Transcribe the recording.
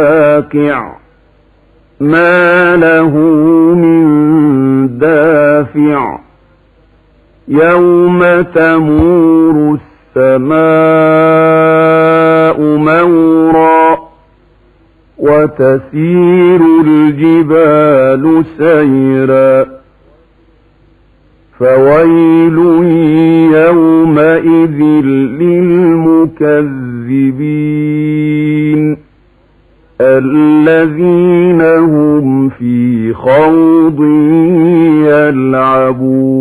واقع ما له من دافع يوم تمور السماء مورا وتسير الجبال سيرا فويل يومئذ للمكذبين الذين هم في خوض يلعبون